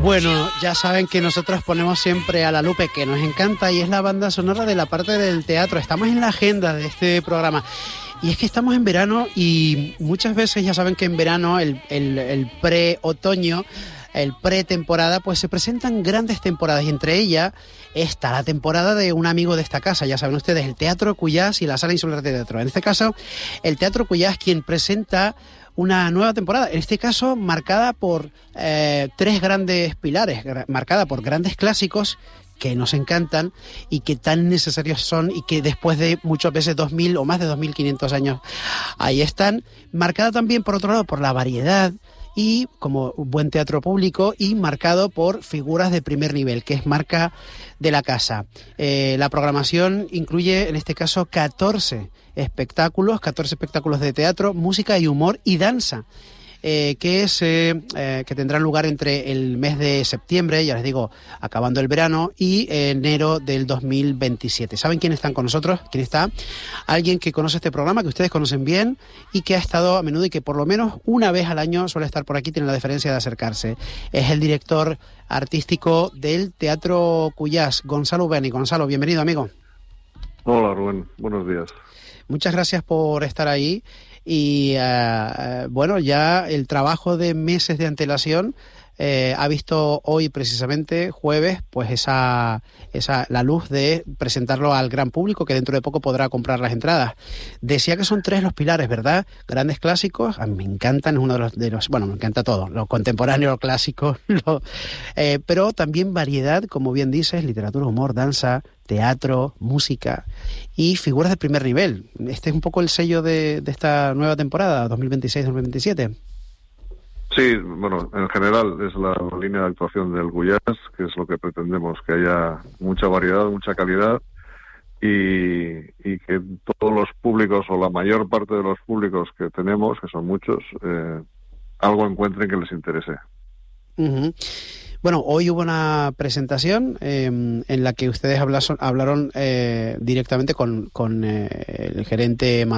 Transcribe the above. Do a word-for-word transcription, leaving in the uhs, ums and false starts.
Bueno, ya saben que nosotros ponemos siempre a la Lupe, que nos encanta, y es la banda sonora de la parte del teatro. Estamos en la agenda de este programa. Y es que estamos en verano y muchas veces ya saben que en verano, el, el, el pre-otoño, el pre-temporada, pues se presentan grandes temporadas, y entre ellas está la temporada de un amigo de esta casa, ya saben ustedes, el Teatro Cuyás y la Sala Insular de Teatro. En este caso, el Teatro Cuyás, quien presenta una nueva temporada, en este caso marcada por eh, tres grandes pilares, marcada por grandes clásicos que nos encantan y que tan necesarios son, y que después de muchas veces dos mil o más de dos mil quinientos años ahí están, marcada también por otro lado por la variedad y como buen teatro público, y marcado por figuras de primer nivel, que es marca de la casa. Eh, la programación incluye en este caso catorce espectáculos, catorce espectáculos de teatro, música y humor y danza, eh, que, es, eh, eh, que tendrán lugar entre el mes de septiembre, ya les digo, acabando el verano, y eh, enero del dos mil veintisiete. ¿Saben quiénes están con nosotros? ¿Quién está? Alguien que conoce este programa, que ustedes conocen bien, y que ha estado a menudo y que por lo menos una vez al año suele estar por aquí, tiene la deferencia de acercarse. Es el director artístico del Teatro Cuyás, Gonzalo Beni. Gonzalo, bienvenido, amigo. Hola, Rubén. Buenos días. Muchas gracias por estar ahí. Y uh, bueno, ya el trabajo de meses de antelación eh, ha visto hoy precisamente, jueves, pues esa, esa la luz de presentarlo al gran público, que dentro de poco podrá comprar las entradas. Decía que son tres los pilares, ¿verdad? Grandes clásicos, a mí me encantan, es uno de los, de los bueno, me encanta todo, lo contemporáneo, lo clásico, lo, eh, pero también variedad, como bien dices, literatura, humor, danza, teatro, música y figuras de primer nivel. Este es un poco el sello de, de esta nueva temporada, dos mil veintiséis dos mil veintisiete. Sí, bueno, en general es la línea de actuación del Cuyás, que es lo que pretendemos, que haya mucha variedad, mucha calidad, y, y que todos los públicos, o la mayor parte de los públicos que tenemos, que son muchos, eh, algo encuentren que les interese. Uh-huh. Bueno, hoy hubo una presentación eh, en la que ustedes hablaron, hablaron eh, directamente con, con eh, el gerente Manuel